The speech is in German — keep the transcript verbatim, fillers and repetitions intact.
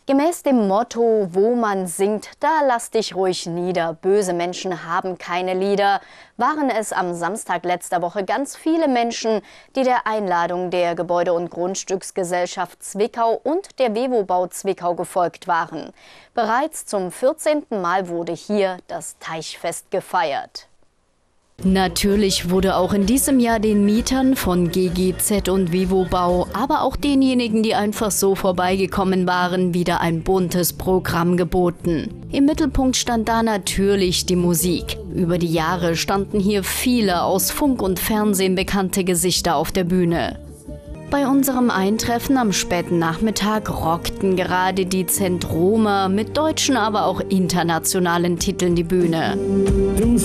Gemäß dem Motto, wo man singt, da lass dich ruhig nieder, böse Menschen haben keine Lieder, waren es am Samstag letzter Woche ganz viele Menschen, die der Einladung der Gebäude- und Grundstücksgesellschaft Zwickau und der Wevobau Zwickau gefolgt waren. Bereits zum vierzehnten Mal wurde hier das Teichfest gefeiert. Natürlich wurde auch in diesem Jahr den Mietern von G G Z und Wevobau, aber auch denjenigen, die einfach so vorbeigekommen waren, wieder ein buntes Programm geboten. Im Mittelpunkt stand da natürlich die Musik. Über die Jahre standen hier viele aus Funk und Fernsehen bekannte Gesichter auf der Bühne. Bei unserem Eintreffen am späten Nachmittag rockten gerade die Zentromer mit deutschen, aber auch internationalen Titeln die Bühne.